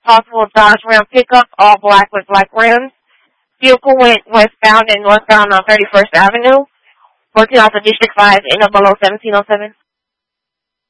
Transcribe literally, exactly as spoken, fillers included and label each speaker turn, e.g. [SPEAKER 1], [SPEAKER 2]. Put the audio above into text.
[SPEAKER 1] possible Dodge Ram pickup, all black with black rims. Vehicle went westbound and northbound on thirty-first Avenue, working off of District five in or below seventeen oh seven.